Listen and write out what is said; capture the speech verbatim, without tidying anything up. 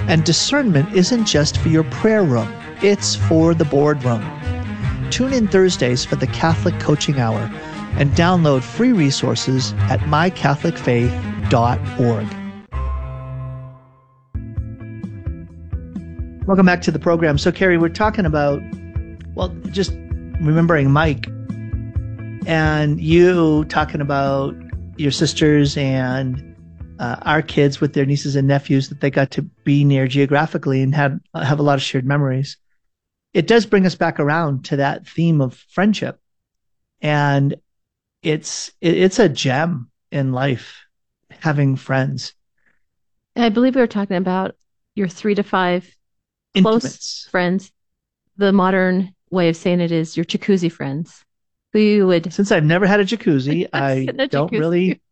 And discernment isn't just for your prayer room, it's for the boardroom. Tune in Thursdays for the Catholic Coaching Hour and download free resources at my catholic faith dot org. Welcome back to the program. So, Carrie, we're talking about, well, just remembering Mike and you talking about your sisters and uh, our kids with their nieces and nephews that they got to be near geographically and have, have a lot of shared memories. It does bring us back around to that theme of friendship. And it's it, it's a gem in life, having friends. And I believe we were talking about your three to five close Intimates. friends. The modern way of saying it is your jacuzzi friends, who you would. Since I've never had a jacuzzi, I a don't jacuzzi. really